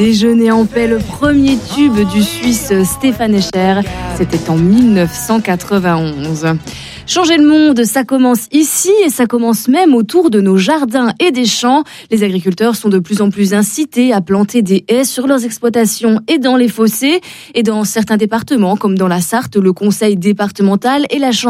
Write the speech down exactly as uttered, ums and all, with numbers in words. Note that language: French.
Déjeuner en paix, le premier tube du Suisse Stéphane Escher, c'était en dix-neuf cent quatre-vingt-onze. Changer le monde, ça commence ici et ça commence même autour de nos jardins et des champs. Les agriculteurs sont de plus en plus incités à planter des haies sur leurs exploitations et dans les fossés. Et dans certains départements, comme dans la Sarthe, le conseil départemental et la chambre